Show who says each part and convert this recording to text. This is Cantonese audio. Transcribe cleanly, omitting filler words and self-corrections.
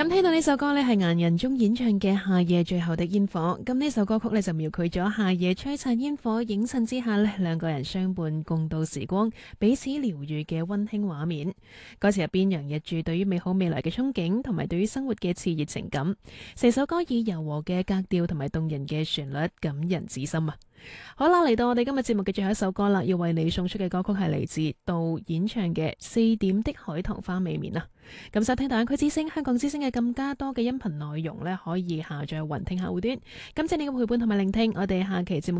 Speaker 1: 咁聽到呢首歌呢，係顏仁宗演唱嘅《夏夜最後的煙火》。咁呢首歌曲呢，就描繪咗夏夜璀璨煙火映襯之下呢，兩個人相伴共度時光，彼此療愈嘅溫馨畫面。歌詞入邊洋溢住對於美好未來嘅憧憬，同埋對於生活嘅熾熱情感。成首歌以柔和嘅格調同埋動人嘅旋律感人至深啊！好啦，嚟到我哋今日節目嘅最後一首歌啦，要為你送出嘅歌曲係嚟自杜演唱嘅《四點的海棠花未眠》啊！咁收聽大灣區之聲、香港之聲嘅更加多嘅音頻內容呢，可以下載雲聽客戶端。感謝你嘅陪伴同埋聆聽，我哋下期節目